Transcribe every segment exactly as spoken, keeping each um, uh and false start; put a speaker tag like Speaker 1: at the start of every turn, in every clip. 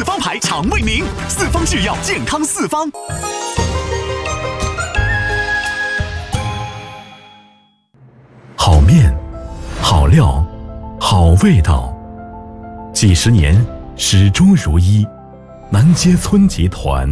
Speaker 1: 四方牌常为您，四方制药健康四方。好面，好料，好味道，几十年始终如一。南街村集团。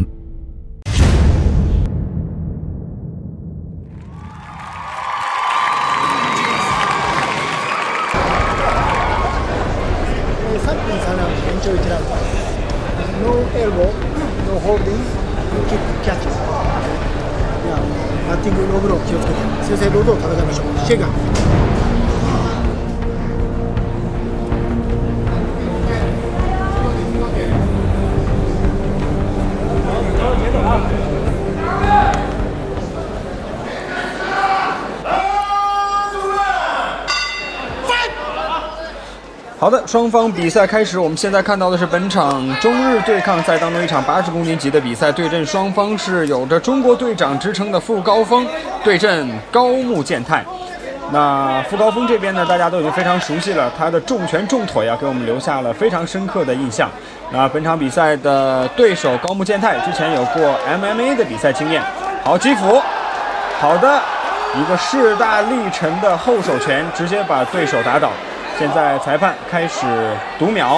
Speaker 2: さんてんさんラウンド、延長いちラウンド。No elbow, no holding, no kick, catch. バッティング、ローブロー気をつけて、正々堂々戦いましょう。シェガー。
Speaker 3: 好的，双方比赛开始。我们现在看到的是本场中日对抗赛当中一场八十公斤级的比赛，对阵双方是有着中国队长之称的傅高峰对阵高木健太。那傅高峰这边呢，大家都已经非常熟悉了，他的重拳重腿啊，给我们留下了非常深刻的印象。那本场比赛的对手高木健太之前有过 M M A 的比赛经验。好，击斧，好的，一个势大力沉的后手拳，直接把对手打倒。现在裁判开始读秒，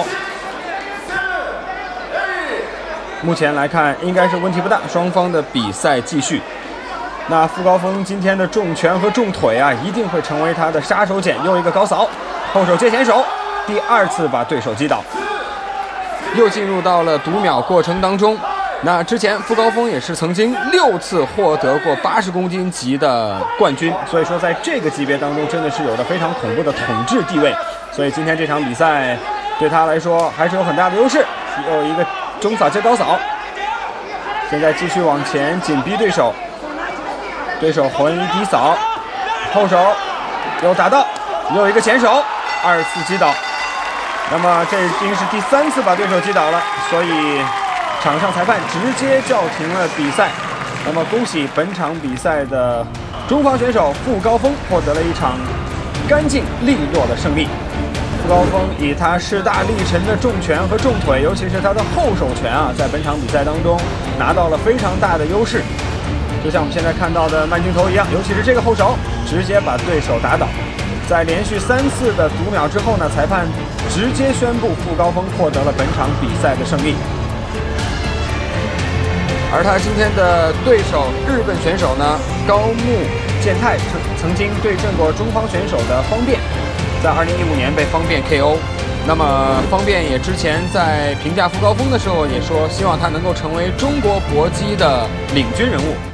Speaker 3: 目前来看应该是问题不大，双方的比赛继续。那傅高峰今天的重拳和重腿啊，一定会成为他的杀手锏。又一个高扫，后手接前手，第二次把对手击倒，又进入到了读秒过程当中。那之前傅高峰也是曾经六次获得过八十公斤级的冠军，所以说在这个级别当中真的是有着非常恐怖的统治地位，所以今天这场比赛对他来说还是有很大的优势。又一个中扫接高扫，现在继续往前紧逼对手，对手魂一低扫，后手又打到，又一个前手，二次击倒。那么这已经是第三次把对手击倒了，所以场上裁判直接叫停了比赛。那么恭喜本场比赛的中方选手傅高峰获得了一场干净利落的胜利。傅高峰以他势大力沉的重拳和重腿，尤其是他的后手拳啊，在本场比赛当中拿到了非常大的优势。就像我们现在看到的慢镜头一样，尤其是这个后手直接把对手打倒。在连续三次的读秒之后呢，裁判直接宣布傅高峰获得了本场比赛的胜利。而他今天的对手日本选手呢，高木健太曾曾经对阵过中方选手的方辩，在二零一五年被方辩 K O。那么方辩也之前在评价傅高峰的时候也说，希望他能够成为中国搏击的领军人物。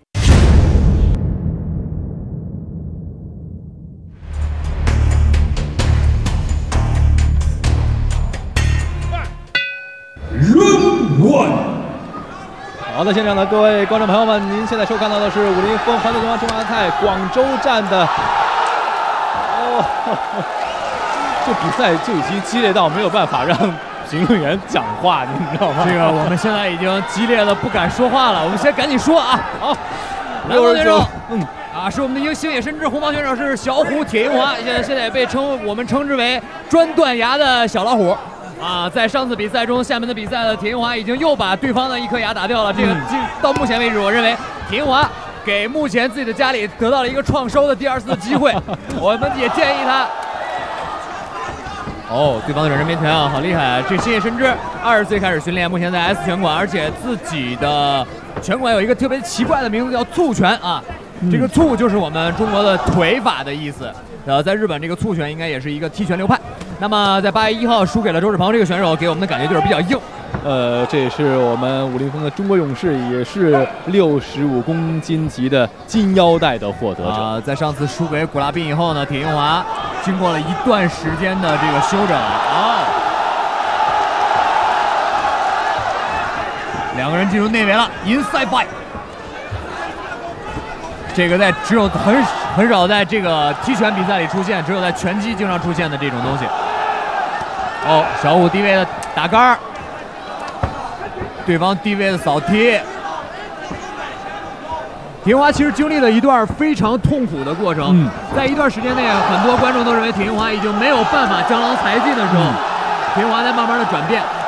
Speaker 4: 好的，现场的各位观众朋友们，您现在收看到的是武林风环球中华中华赛广州站的。哦，呵呵这比赛就已经激烈到没有办法让评论员讲话，你知道吗？
Speaker 5: 这个我们现在已经激烈的不敢说话了，我们先赶紧说啊！好，蓝方选手，嗯啊，是我们的一个星野深知，红方选手是小虎铁英华，现在现在也被称我们称之为专断牙的小老虎。啊，在上次比赛中，厦门的比赛的铁英华已经又把对方的一颗牙打掉了。这个、嗯、到目前为止，我认为铁英华给目前自己的家里得到了一个创收的第二次的机会。我们也建议他。哦，对方的转身边拳啊，好厉害啊！这星野深知二十岁开始训练，目前在 S 拳馆，而且自己的拳馆有一个特别奇怪的名字，叫蹴拳啊。这个蹴就是我们中国的腿法的意思。呃，在日本这个蹴拳应该也是一个踢拳流派。那么在八月一号输给了周志鹏这个选手，给我们的感觉就是比较硬。
Speaker 4: 呃，这也是我们武林风的中国勇士，也是六十五公斤级的金腰带的获得者。
Speaker 5: 呃，在上次输给古拉宾以后呢，铁英华经过了一段时间的这个休整啊，两个人进入内围了 ，inside fight。这个在只有很很少在这个踢拳比赛里出现，只有在拳击经常出现的这种东西。哦，小虎低位的打杆，对方低位的扫踢。铁英华其实经历了一段非常痛苦的过程，嗯、在一段时间内，很多观众都认为铁英华已经没有办法江郎才尽的时候，嗯、铁英华在慢慢的转变。